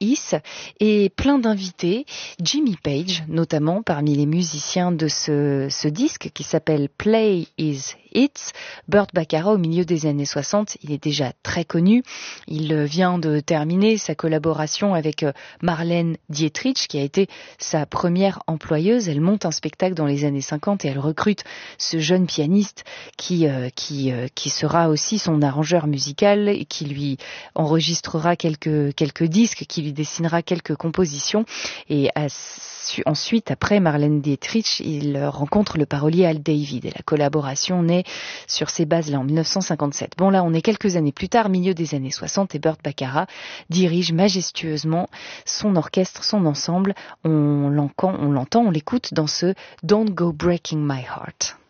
Is et plein d'invités. Jimmy Page, notamment, parmi les musiciens de ce disque qui s'appelle Play Is Hits. Burt Bacharach, au milieu des années 60, il est déjà très connu. Il vient de terminer sa collaboration avec Marlène Dietrich, qui a été sa première employeuse. Elle monte un spectacle dans les années 50 et elle recrute ce jeune pianiste qui sera aussi son arrangeur musical et qui lui enregistrera quelques disques, qui lui dessinera quelques compositions. Et ensuite, après Marlène Dietrich, il rencontre le parolier Al David et la collaboration naît sur ces bases-là en 1957. Bon, là, on est quelques années plus tard, milieu des années 60, et Burt Bacharach dirige majestueusement son orchestre, son ensemble. On l'entend, on l'écoute dans ce Don't Go Breaking My Heart.